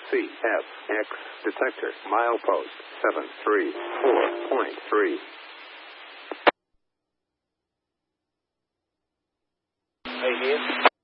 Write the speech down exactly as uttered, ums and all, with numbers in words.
C F X detector milepost seven three four point three. Hey, Ian.